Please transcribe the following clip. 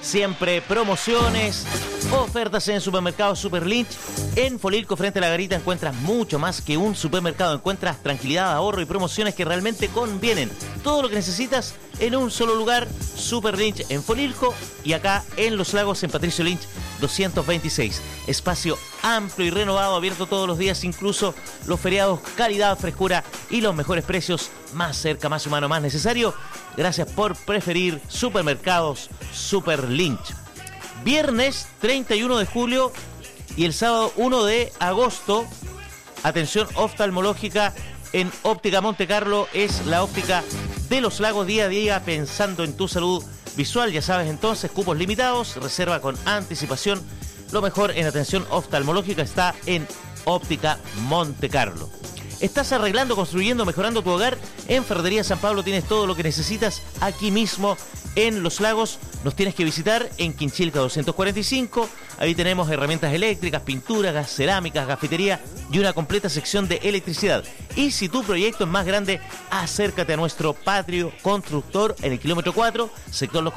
Siempre promociones, ofertas en Supermercados Super Lynch. En Folilco, frente a la Garita, encuentras mucho más que un supermercado. Encuentras tranquilidad, ahorro y promociones que realmente convienen. Todo lo que necesitas en un solo lugar. Super Lynch en Folilco y acá en Los Lagos, en Patricio Lynch 226. Espacio amplio y renovado, abierto todos los días, incluso los feriados. Calidad, frescura y los mejores precios. Más cerca, más humano, más necesario. Gracias por preferir Supermercados Super Lynch. Viernes 31 de julio y el sábado 1 de agosto, atención oftalmológica en Óptica Monte Carlo. Es la óptica de Los Lagos, día a día pensando en tu salud visual. Ya sabes entonces, cupos limitados, reserva con anticipación. Lo mejor en atención oftalmológica está en Óptica Monte Carlo. ¿Estás arreglando, construyendo, mejorando tu hogar? En Ferretería San Pablo tienes todo lo que necesitas aquí mismo en Los Lagos. Nos tienes que visitar en Quinchilca 245. Ahí tenemos herramientas eléctricas, pinturas, gas, cerámicas, cafetería y una completa sección de electricidad. Y si tu proyecto es más grande, acércate a nuestro patio constructor en el kilómetro 4, sector Los